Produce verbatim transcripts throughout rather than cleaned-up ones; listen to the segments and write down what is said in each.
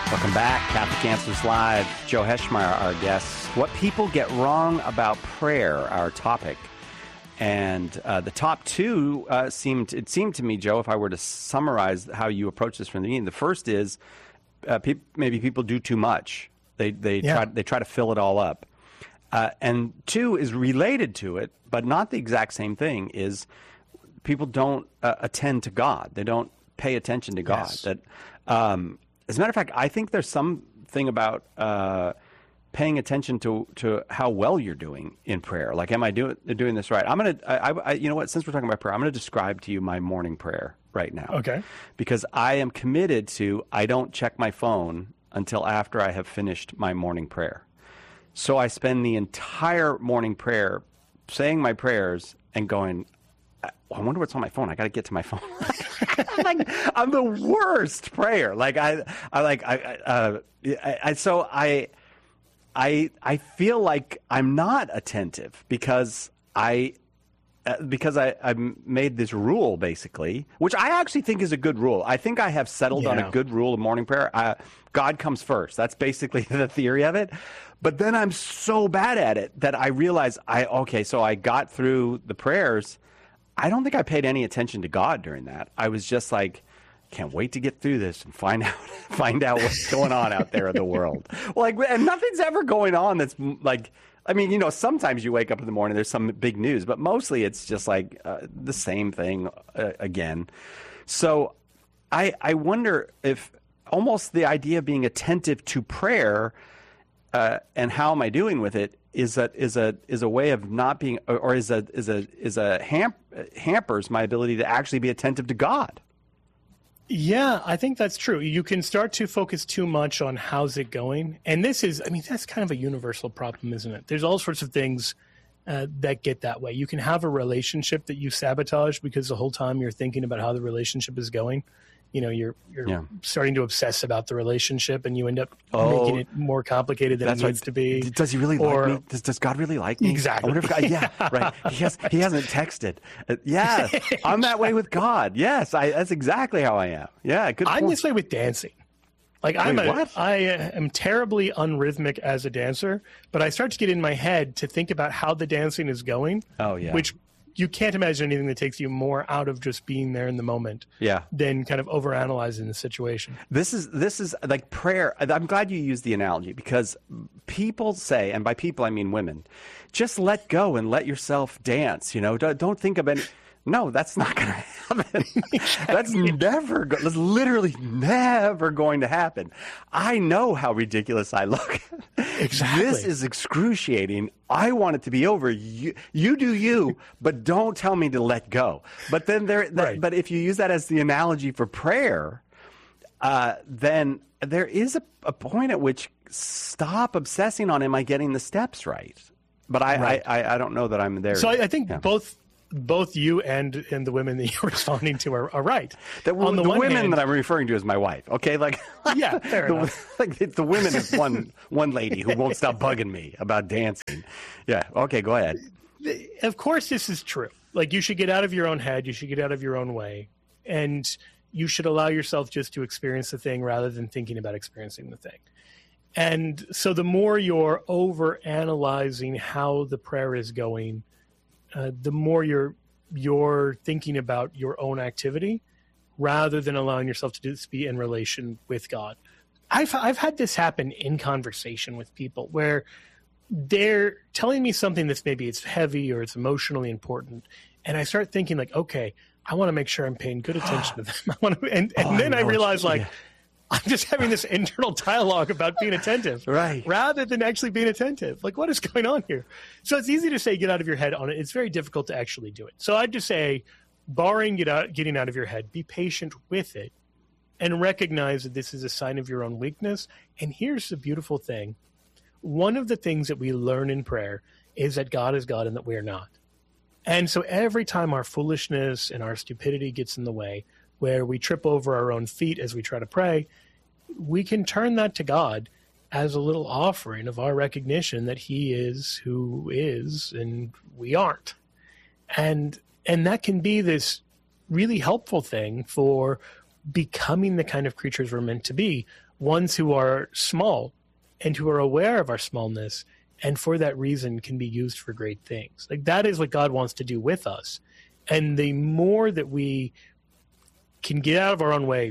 Welcome back. Catholic Answers Live. Joe Heschmeyer, our guest. What people get wrong about prayer, our topic. And uh, the top two uh, seemed, it seemed to me, Joe, if I were to summarize how you approach this from the beginning, the first is uh, pe- maybe people do too much. They they yeah. try they try to fill it all up. Uh, and two is related to it, but not the exact same thing, is people don't uh, attend to God. They don't pay attention to God. Yes. That, um, as a matter of fact, I think there's something about uh, paying attention to, to how well you're doing in prayer. Like, am I doing doing this right? I'm gonna, I, I, you know what? Since we're talking about prayer, I'm gonna describe to you my morning prayer right now. Okay. Because I am committed to, I don't check my phone until after I have finished my morning prayer. So I spend the entire morning prayer saying my prayers and going, I wonder what's on my phone. I got to get to my phone. I'm like, I'm the worst prayer. Like I, I like I, uh, I, I, so I, I, I feel like I'm not attentive because I, uh, because I, I made this rule basically, which I actually think is a good rule. I think I have settled yeah. on a good rule of morning prayer. Uh, God comes first. That's basically the theory of it. But then I'm so bad at it that I realize I okay. So I got through the prayers. I don't think I paid any attention to God during that. I was just like, can't wait to get through this and find out find out what's going on out there in the world. Well, like, and nothing's ever going on that's like, I mean, you know, sometimes you wake up in the morning, there's some big news, but mostly it's just like uh, the same thing uh, again. So I I wonder if almost the idea of being attentive to prayer uh, and how am I doing with it is a is a is a way of not being, or is a is a is a ham, hampers my ability to actually be attentive to God. Yeah, I think that's true. You can start to focus too much on how's it going, and this is, I mean, that's kind of a universal problem, isn't it? There's all sorts of things uh, that get that way. You can have a relationship that you sabotage because the whole time you're thinking about how the relationship is going. You know, you're you're yeah. starting to obsess about the relationship, and you end up oh, making it more complicated than it needs right. to be. Does he really or, like me? Does, does God really like me? Exactly. I wonder if God, yeah, right. He has he hasn't texted. Uh, yeah, I'm that way with God. Yes, I, that's exactly how I am. Yeah, good point. I'm this way with dancing. Like Wait, I'm a, what? I am terribly unrhythmic as a dancer, but I start to get in my head to think about how the dancing is going. Oh yeah. Which you can't imagine anything that takes you more out of just being there in the moment yeah. than kind of overanalyzing the situation. This is this is like prayer. I'm glad you used the analogy because people say, and by people I mean women, just let go and let yourself dance. You know, don't, don't think of any. No, that's not going to happen. That's never, go- that's literally never going to happen. I know how ridiculous I look. Exactly. This is excruciating. I want it to be over. You, you do you, but don't tell me to let go. But then there, that, Right. but if you use that as the analogy for prayer, uh, then there is a, a point at which stop obsessing on, am I getting the steps right? But I, Right. I, I, I don't know that I'm there. So I, I think yeah. both both you and, and the women that you're responding to are, are right. The, On the, the one women hand, that I'm referring to is my wife. Okay, like yeah, fair the, enough. like the women is one one lady who won't stop bugging me about dancing. Yeah. Okay, go ahead. Of course, this is true. Like, you should get out of your own head. You should get out of your own way, and you should allow yourself just to experience the thing rather than thinking about experiencing the thing. And so, the more you're over analyzing how the prayer is going, uh, the more you're you're thinking about your own activity rather than allowing yourself to just be in relation with God. I've I've had this happen in conversation with people where they're telling me something that's maybe it's heavy or it's emotionally important, and I start thinking like, okay, I want to make sure I'm paying good attention to them. I want to, and, and Oh, then I I, know realize what you- like. yeah. I'm just having this internal dialogue about being attentive, Right. rather than actually being attentive. Like, what is going on here? So it's easy to say get out of your head on it. It's very difficult to actually do it. So I'd just say, barring get out, getting out of your head, be patient with it and recognize that this is a sign of your own weakness. And here's the beautiful thing. One of the things that we learn in prayer is that God is God and that we are not. And so every time our foolishness and our stupidity gets in the way, where we trip over our own feet as we try to pray, we can turn that to God as a little offering of our recognition that he is who is and we aren't. And and that can be this really helpful thing for becoming the kind of creatures we're meant to be ones who are small and who are aware of our smallness, and for that reason can be used for great things. Like, that is what God wants to do with us. And the more that we can get out of our own way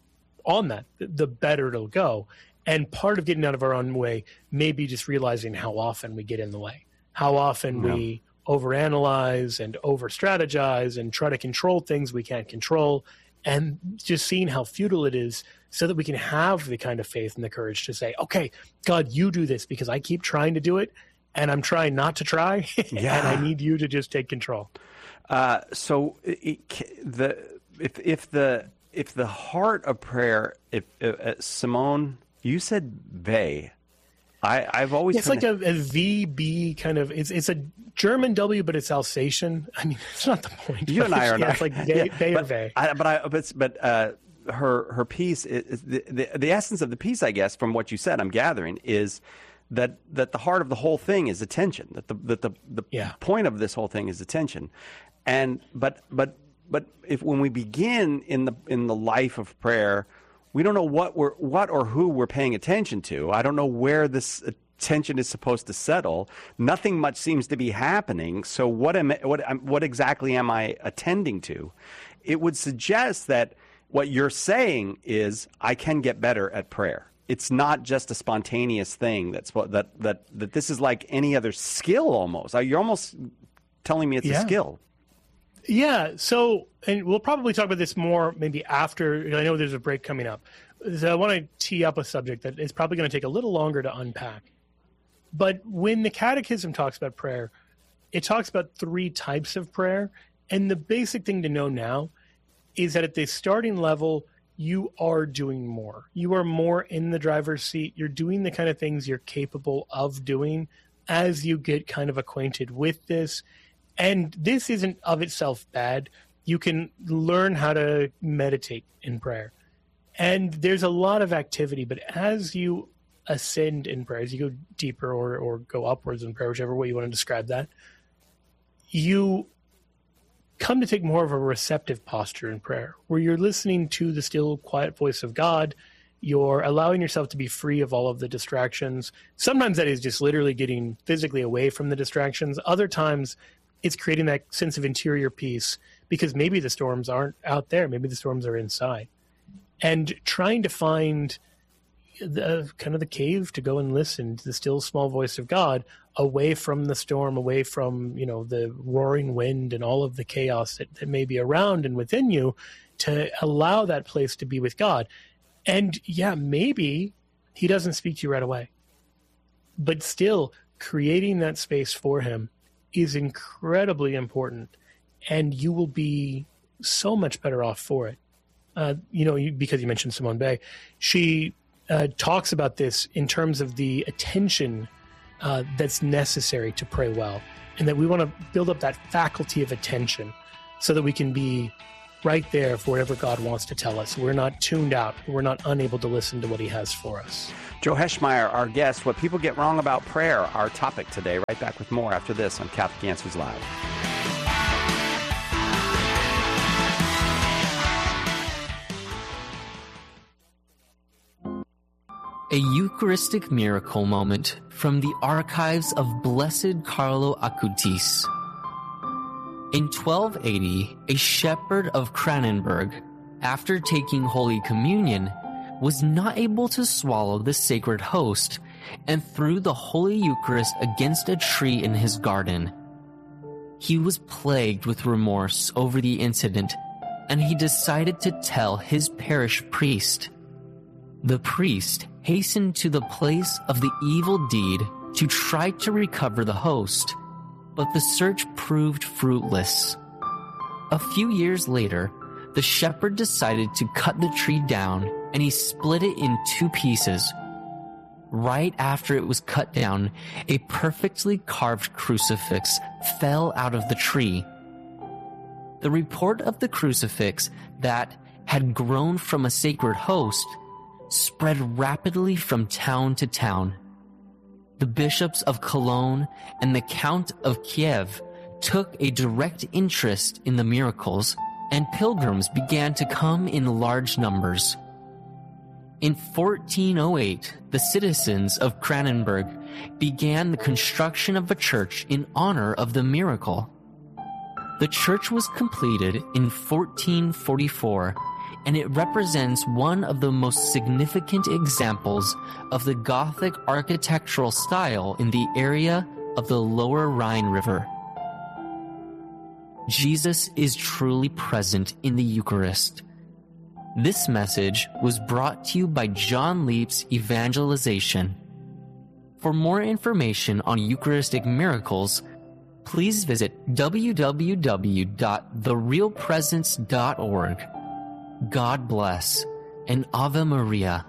on that, the better it'll go. And part of getting out of our own way may be just realizing how often we get in the way, how often yeah. we overanalyze and over-strategize and try to control things we can't control, and just seeing how futile it is, so that we can have the kind of faith and the courage to say, okay, God, you do this, because I keep trying to do it and I'm trying not to try. Yeah. And I need you to just take control. Uh, so it, the if if the if the heart of prayer, if uh, Simone, you said Bay. I, I've always it's like a, a V B kind of. It's it's a German W, but it's Alsatian. I mean, it's not the point. You and I are yeah, not. It's like Bay, yeah, Bay but, or Bay. I, but I but but uh, her her piece is the, the the essence of the piece, I guess, from what you said, I'm gathering, is that that the heart of the whole thing is attention. That the that the the yeah. point of this whole thing is attention, and but but but if when we begin in the in the life of prayer, we don't know what we're what or who we're paying attention to. I don't know where this attention is supposed to settle. Nothing much seems to be happening. So what am what what exactly am I attending to? It would suggest that what you're saying is I can get better at prayer. It's not just a spontaneous thing. That's what that that that this is like any other skill almost. You're almost telling me it's yeah. a skill. Yeah, so, and we'll probably talk about this more maybe after. I know there's a break coming up. So I want to tee up a subject that is probably going to take a little longer to unpack. But when the Catechism talks about prayer, it talks about three types of prayer. And the basic thing to know now is that at the starting level, you are doing more. You are more in the driver's seat. You're doing the kind of things you're capable of doing as you get kind of acquainted with this. And this isn't of itself bad. You can learn how to meditate in prayer. And there's a lot of activity, but as you ascend in prayer, as you go deeper or, or go upwards in prayer, whichever way you want to describe that, you come to take more of a receptive posture in prayer, where you're listening to the still, quiet voice of God. You're allowing yourself to be free of all of the distractions. Sometimes that is just literally getting physically away from the distractions. Other times, it's creating that sense of interior peace, because maybe the storms aren't out there. Maybe the storms are inside. And trying to find the kind of the cave to go and listen to the still small voice of God, away from the storm, away from, you know, the roaring wind and all of the chaos that, that may be around and within you, to allow that place to be with God. And yeah, maybe he doesn't speak to you right away, but still creating that space for him is incredibly important, and you will be so much better off for it. Uh, you know, you, because you mentioned Simone Bay, she uh, talks about this in terms of the attention uh, that's necessary to pray well, and that we want to build up that faculty of attention so that we can be right there for whatever God wants to tell us. We're not tuned out. We're not unable to listen to what he has for us. Joe Heschmeyer, our guest. What people get wrong about prayer, our topic today. Right back with more after this on Catholic Answers Live. A Eucharistic miracle moment from the archives of Blessed Carlo Acutis. In twelve eighty, a shepherd of Kranenburg, after taking Holy Communion, was not able to swallow the sacred host and threw the Holy Eucharist against a tree in his garden. He was plagued with remorse over the incident, and he decided to tell his parish priest. The priest hastened to the place of the evil deed to try to recover the host, but the search proved fruitless. A few years later, the shepherd decided to cut the tree down, and he split it in two pieces. Right after it was cut down, a perfectly carved crucifix fell out of the tree. The report of the crucifix that had grown from a sacred host spread rapidly from town to town. The bishops of Cologne and the Count of Kiev took a direct interest in the miracles, and pilgrims began to come in large numbers. In fourteen oh eight, the citizens of Kranenburg began the construction of a church in honor of the miracle. The church was completed in fourteen forty-four, and it represents one of the most significant examples of the Gothic architectural style in the area of the Lower Rhine River. Jesus is truly present in the Eucharist. This message was brought to you by John Leap's Evangelization. For more information on Eucharistic miracles, please visit w w w dot the real presence dot org. God bless, and Ave Maria.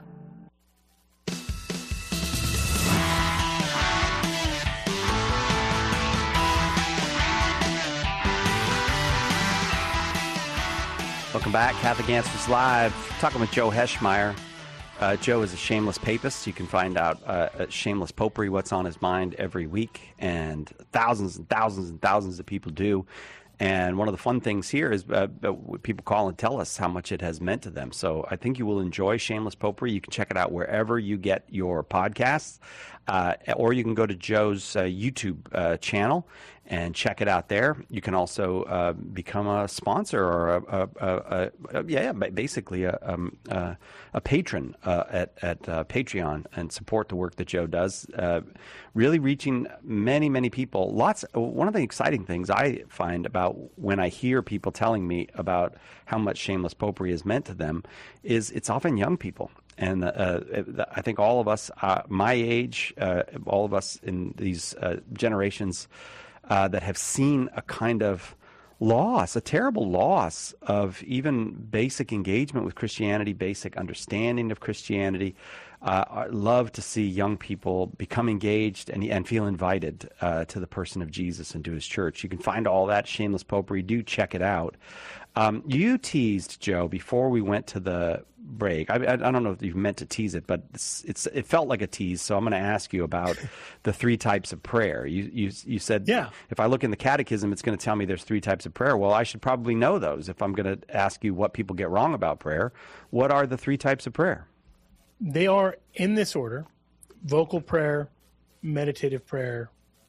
Welcome back, Catholic Answers Live. Talking with Joe Heschmeyer. Uh, Joe is a shameless papist. You can find out uh, at Shameless Popery what's on his mind every week, and thousands and thousands and thousands of people do. And one of the fun things here is uh, people call and tell us how much it has meant to them. So I think you will enjoy Shameless Popery. You can check it out wherever you get your podcasts, uh, or you can go to Joe's uh, YouTube uh, channel and check it out there. You can also uh, become a sponsor or a, a, a, a yeah, basically a, um, a, a patron uh, at at uh, Patreon and support the work that Joe does. Uh, really reaching many, many people. Lots. One of the exciting things I find about when I hear people telling me about how much Shameless Popery has meant to them is it's often young people. And uh, I think all of us, uh, my age, uh, all of us in these uh, generations uh, that have seen a kind of loss, a terrible loss of even basic engagement with Christianity, basic understanding of Christianity, uh, love to see young people become engaged and, and feel invited uh, to the person of Jesus and to his church. You can find all that, Shameless Popery. Do check it out. Um, you teased, Joe, before we went to the break. I, I, I don't know if you meant to tease it, but it's, it's it felt like a tease. So I'm going to ask you about the three types of prayer. You you you said, yeah, if I look in the Catechism, it's going to tell me there's three types of prayer. Well, I should probably know those if I'm going to ask you what people get wrong about prayer. What are the three types of prayer? They are in this order: vocal prayer, meditative prayer,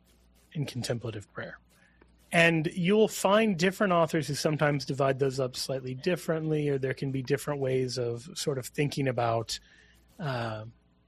and contemplative prayer. And you'll find different authors who sometimes divide those up slightly differently, or there can be different ways of sort of thinking about uh,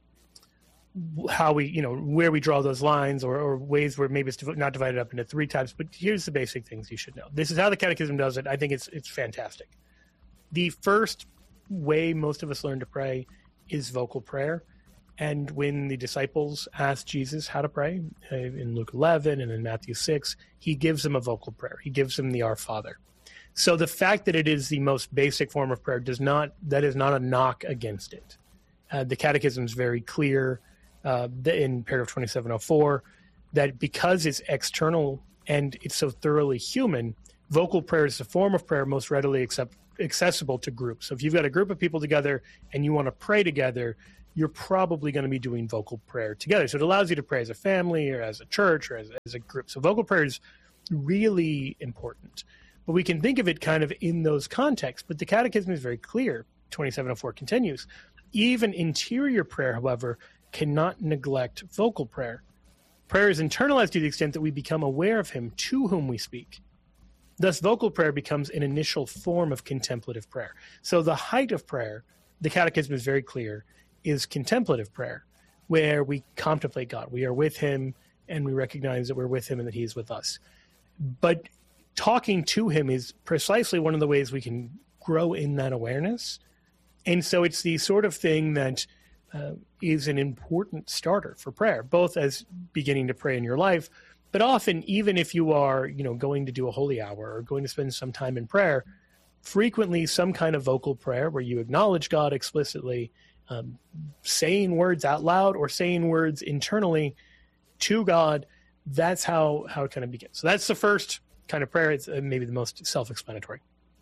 how we, you know, where we draw those lines, or, or ways where maybe it's not divided up into three types. But here's the basic things you should know. This is how the Catechism does it. I think it's it's fantastic. The first way most of us learn to pray is vocal prayer. And when the disciples asked Jesus how to pray uh, in Luke eleven and in Matthew six, he gives them a vocal prayer. He gives them the Our Father. So the fact that it is the most basic form of prayer does not, that is not a knock against it. Uh, the Catechism is very clear uh, in paragraph twenty-seven oh four that because it's external and it's so thoroughly human, vocal prayer is the form of prayer most readily accept, accessible to groups. So if you've got a group of people together and you want to pray together, you're probably going to be doing vocal prayer together. So it allows you to pray as a family or as a church or as, as a group. So vocal prayer is really important. But we can think of it kind of in those contexts. But the Catechism is very clear. twenty-seven oh four continues. Even interior prayer, however, cannot neglect vocal prayer. Prayer is internalized to the extent that we become aware of him to whom we speak. Thus, vocal prayer becomes an initial form of contemplative prayer. So the height of prayer, the Catechism is very clear, is contemplative prayer, where we contemplate God. We are with him, and we recognize that we're with him and that he is with us. But talking to him is precisely one of the ways we can grow in that awareness. And so it's the sort of thing that uh, is an important starter for prayer, both as beginning to pray in your life, but often even if you are, you know, going to do a holy hour or going to spend some time in prayer, frequently some kind of vocal prayer where you acknowledge God explicitly, Um, saying words out loud or saying words internally to God, that's how, how it kind of begins. So that's the first kind of prayer. It's uh, maybe the most self-explanatory.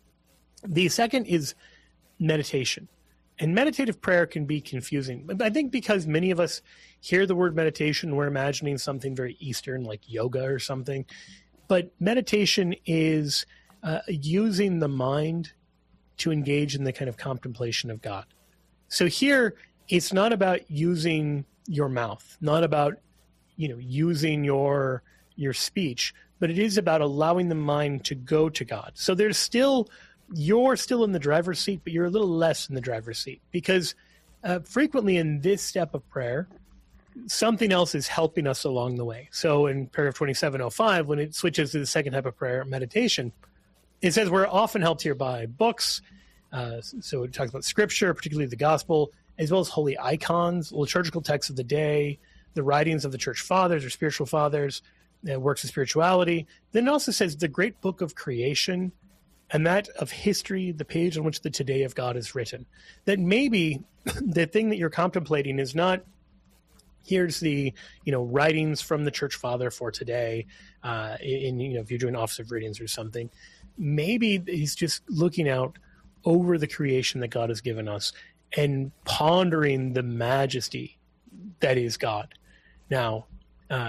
The second is meditation. And meditative prayer can be confusing. I think because many of us hear the word meditation, we're imagining something very Eastern like yoga or something. But meditation is uh, using the mind to engage in the kind of contemplation of God. So here, it's not about using your mouth, not about, you know, using your your speech, but it is about allowing the mind to go to God. So there's still, you're still in the driver's seat, but you're a little less in the driver's seat, because uh, frequently in this step of prayer, something else is helping us along the way. So in paragraph twenty-seven oh five, when it switches to the second type of prayer, meditation, it says we're often helped here by books. Uh, so it talks about scripture, particularly the gospel, as well as holy icons, liturgical texts of the day, the writings of the church fathers or spiritual fathers, uh, works of spirituality. Then it also says the great book of creation, and that of history, the page on which the today of God is written. That maybe the thing that you're contemplating is not, here's the, you know, writings from the church father for today, uh, in, you know, if you're doing office of readings or something. Maybe he's just looking out over the creation that God has given us and pondering the majesty that is God. Now, uh,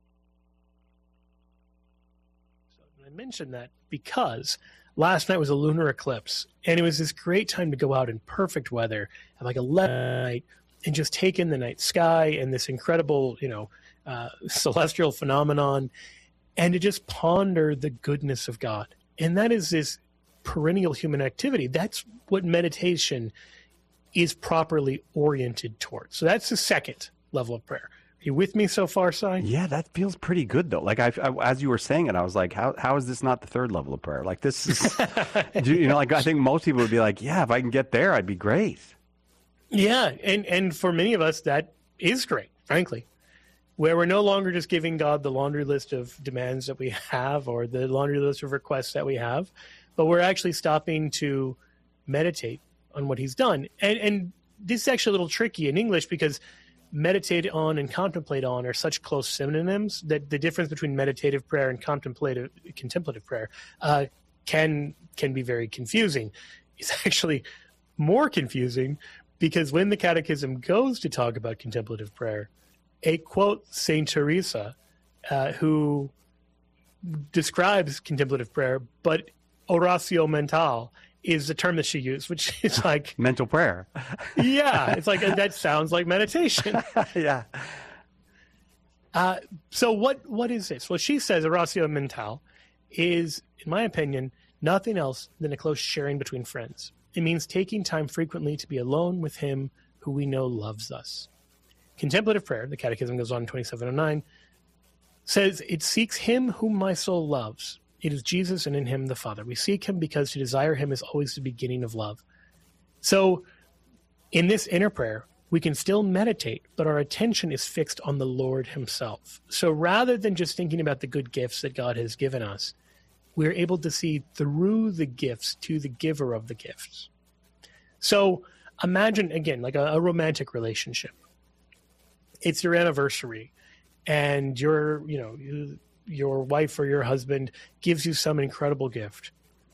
I mentioned that because last night was a lunar eclipse, and it was this great time to go out in perfect weather at like eleven at night and just take in the night sky and this incredible, you know, uh, celestial phenomenon, and to just ponder the goodness of God. And that is this perennial human activity. That's what meditation is properly oriented towards. So that's the second level of prayer. Are you with me so far, Si? Yeah, that feels pretty good though. Like I, I, as you were saying it, I was like, how how is this not the third level of prayer? Like this is, you know, like I think most people would be like, yeah, if I can get there, I'd be great. Yeah, and and for many of us, that is great, frankly, where we're no longer just giving God the laundry list of demands that we have or the laundry list of requests that we have, but we're actually stopping to meditate on what he's done. And and this is actually a little tricky in English because meditate on and contemplate on are such close synonyms that the difference between meditative prayer and contemplative contemplative prayer uh, can can be very confusing. It's actually more confusing because when the Catechism goes to talk about contemplative prayer, a quote Saint Teresa, uh, who describes contemplative prayer, but oratio mental is the term that she used, which is like mental prayer. Yeah, it's like that sounds like meditation. Yeah. Uh, so what what is this? Well, she says oratio mental is, in my opinion, nothing else than a close sharing between friends. It means taking time frequently to be alone with him who we know loves us. Contemplative prayer, the Catechism goes on in twenty-seven oh nine, says it seeks him whom my soul loves. It is Jesus and in him the Father. We seek him because to desire him is always the beginning of love. So in this inner prayer, we can still meditate, but our attention is fixed on the Lord himself. So rather than just thinking about the good gifts that God has given us, we're able to see through the gifts to the giver of the gifts. So imagine, again, like a, a romantic relationship. It's your anniversary, and your, you know, you, your wife or your husband gives you some incredible gift.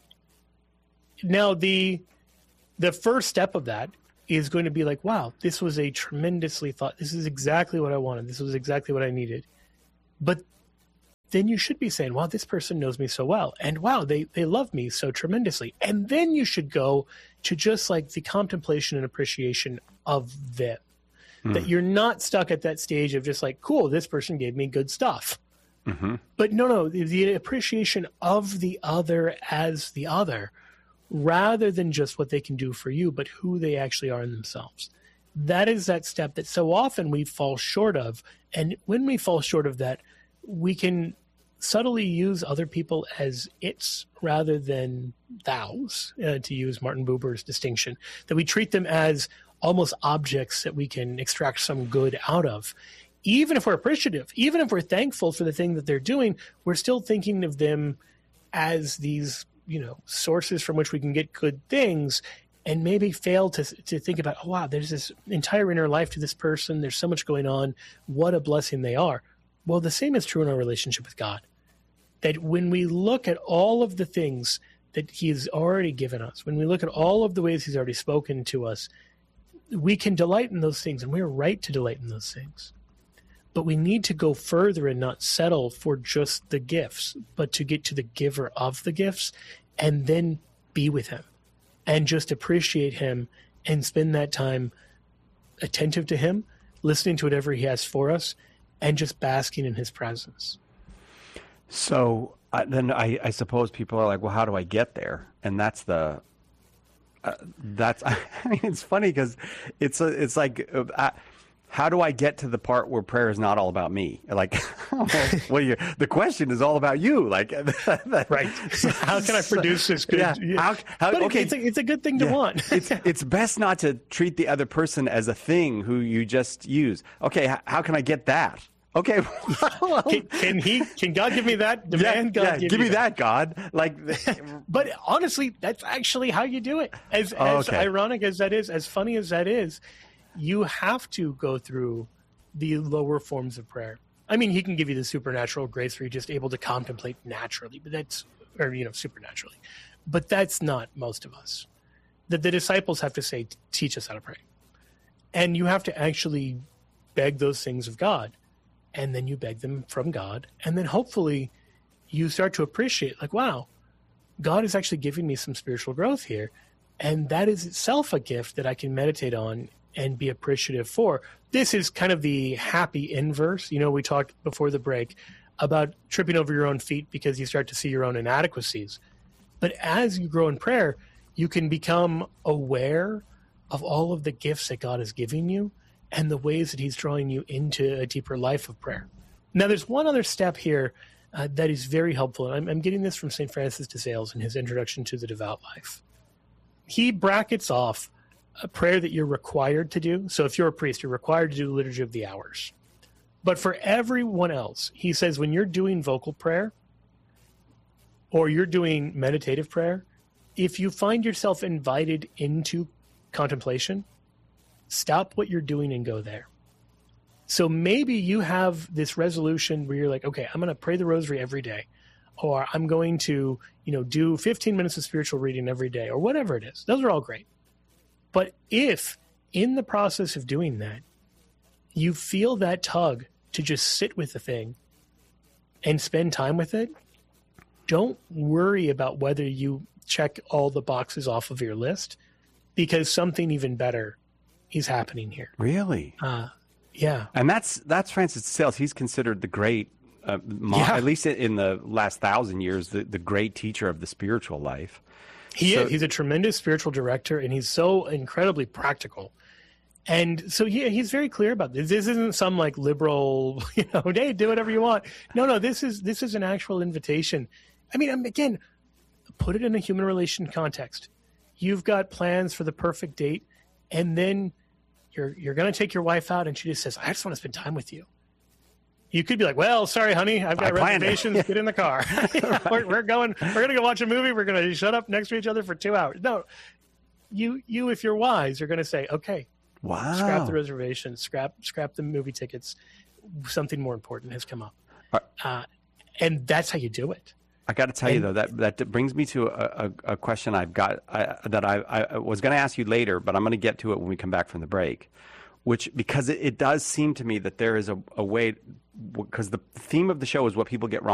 Now, the the first step of that is going to be like, wow, this was a tremendously thought. This is exactly what I wanted. This was exactly what I needed. But then you should be saying, wow, this person knows me so well. And wow, they, they love me so tremendously. And then you should go to just like the contemplation and appreciation of them. Mm. That you're not stuck at that stage of just like, cool, this person gave me good stuff. Mm-hmm. But no, no, the, the appreciation of the other as the other, rather than just what they can do for you, but who they actually are in themselves. That is that step that so often we fall short of. And when we fall short of that, we can subtly use other people as its rather than thous, uh, to use Martin Buber's distinction, that we treat them as almost objects that we can extract some good out of. Even if we're appreciative, even if we're thankful for the thing that they're doing, we're still thinking of them as these, you know, sources from which we can get good things, and maybe fail to to think about, oh, wow, there's this entire inner life to this person. There's so much going on. What a blessing they are. Well, the same is true in our relationship with God. That when we look at all of the things that he has already given us, when we look at all of the ways he's already spoken to us, we can delight in those things, and we're right to delight in those things. But we need to go further and not settle for just the gifts, but to get to the giver of the gifts and then be with him and just appreciate him and spend that time attentive to him, listening to whatever he has for us, and just basking in his presence. So uh, then I, I suppose people are like, well, how do I get there? And that's the, uh, that's, I mean, it's funny because it's, a, it's like, uh, how do I get to the part where prayer is not all about me? Like, well, you the question is all about you. Like, right. How can I produce this good? Yeah. How, how, but okay. It's a, it's a good thing to yeah. want. it's, it's best not to treat the other person as a thing who you just use. Okay. How, how can I get that? Okay. Well, can, can he, can God give me that? Demand yeah, God yeah, give, give me that. that, God. Like, but honestly, that's actually how you do it. As, oh, as okay. ironic as that is, as funny as that is, you have to go through the lower forms of prayer. I mean, he can give you the supernatural grace where you're just able to contemplate naturally, but that's, or, you know, supernaturally. But that's not most of us. The, the disciples have to say, teach us how to pray. And you have to actually beg those things of God. And then you beg them from God. And then hopefully you start to appreciate, like, wow, God is actually giving me some spiritual growth here. And that is itself a gift that I can meditate on and be appreciative for. This is kind of the happy inverse. You know, we talked before the break about tripping over your own feet because you start to see your own inadequacies. But as you grow in prayer, you can become aware of all of the gifts that God is giving you and the ways that he's drawing you into a deeper life of prayer. Now, there's one other step here uh, that is very helpful. And I'm, I'm getting this from Saint Francis de Sales in his Introduction to the Devout Life. He brackets off a prayer that you're required to do. So if you're a priest, you're required to do the Liturgy of the Hours. But for everyone else, he says when you're doing vocal prayer or you're doing meditative prayer, if you find yourself invited into contemplation, stop what you're doing and go there. So maybe you have this resolution where you're like, okay, I'm going to pray the rosary every day, or I'm going to, you know, do fifteen minutes of spiritual reading every day, or whatever it is. Those are all great. But if in the process of doing that, you feel that tug to just sit with the thing and spend time with it, don't worry about whether you check all the boxes off of your list, because something even better is happening here. Really? Uh, yeah. And that's that's Francis de Sales. He's considered the great, uh, mo- Yeah. at least in the last thousand years, the, the great teacher of the spiritual life. He So- is. He's a tremendous spiritual director, and he's so incredibly practical. And so yeah, he's very clear about this. This isn't some like liberal, you know, hey, do whatever you want. No, no, this is this is an actual invitation. I mean, um, again, put it in a human relation context. You've got plans for the perfect date, and then you're you're going to take your wife out, and she just says, "I just want to spend time with you." You could be like, "Well, sorry, honey, I've got I planned it." reservations. Get in the car. we're, we're going. We're going to go watch a movie. We're going to shut up next to each other for two hours. No, you you if you're wise, you're going to say, "Okay, Wow. scrap the reservations, scrap scrap the movie tickets. Something more important has come up," uh, and that's how you do it. I got to tell you And- though, that that brings me to a, a, a question I've got I, that I, I was going to ask you later, but I'm going to get to it when we come back from the break. Which because it, it does seem to me that there is a, a way, because the theme of the show is what people get wrong.